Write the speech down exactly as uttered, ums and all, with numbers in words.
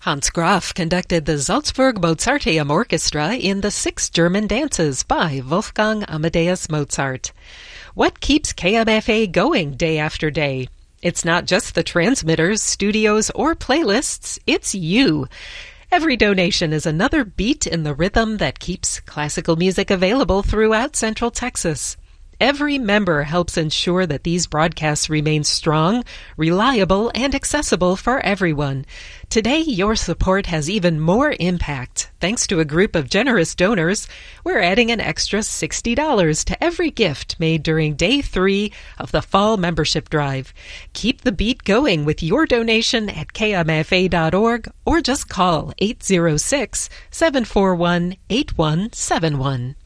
Hans Graf conducted the Salzburg Mozarteum Orchestra in the Six German Dances by Wolfgang Amadeus Mozart. What keeps K M F A going day after day? It's not just the transmitters, studios, or playlists, it's you. Every donation is another beat in the rhythm that keeps classical music available throughout Central Texas. Every member helps ensure that these broadcasts remain strong, reliable, and accessible for everyone. Today, your support has even more impact. Thanks to a group of generous donors, we're adding an extra sixty dollars to every gift made during day three of the fall membership drive. Keep the beat going with your donation at K M F A dot org or just call eight zero six, seven four one, eight one seven one.